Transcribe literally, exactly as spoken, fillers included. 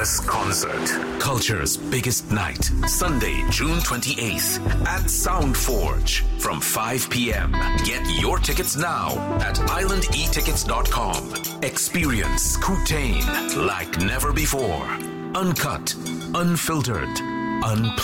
Vegas concert. Culture's biggest night. Sunday, June twenty-eighth at Soundforge from five p.m. Get your tickets now at island e tickets dot com. Experience Kootain like never before. Uncut, unfiltered, unplugged.